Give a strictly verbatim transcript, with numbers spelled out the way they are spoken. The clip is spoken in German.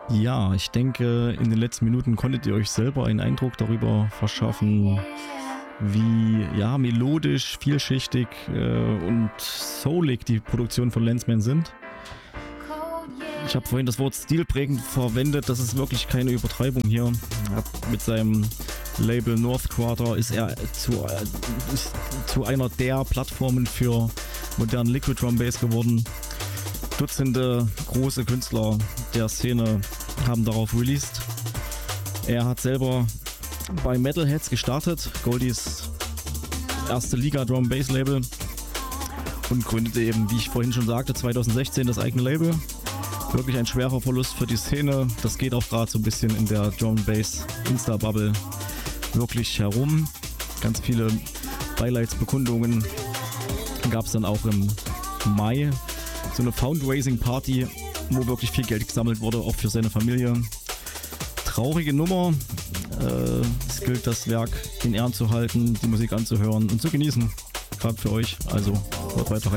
Ja, ich denke, in den letzten Minuten konntet ihr euch selber einen Eindruck darüber verschaffen, wie ja, melodisch, vielschichtig äh, und soulig die Produktionen von Lensman sind. Ich habe vorhin das Wort stilprägend verwendet, das ist wirklich keine Übertreibung hier. Ja, mit seinem Label North Quarter ist er zu, äh, ist zu einer der Plattformen für modernen Liquid Drum Bass geworden. Dutzende große Künstler der Szene haben darauf released. Er hat selber bei Metalheads gestartet, Goldies erste Liga Drum Bass Label, und gründete eben, wie ich vorhin schon sagte, zwanzig sechzehn das eigene Label. Wirklich ein schwerer Verlust für die Szene. Das geht auch gerade so ein bisschen in der Drum Bass Insta Bubble wirklich herum. Ganz viele Beileidsbekundungen gab es dann auch im Mai. So eine Fundraising Party, wo wirklich viel Geld gesammelt wurde, auch für seine Familie. Traurige Nummer. Äh, es gilt, das Werk in Ehren zu halten, die Musik anzuhören und zu genießen. Gerade für euch. Also hört weiter rein.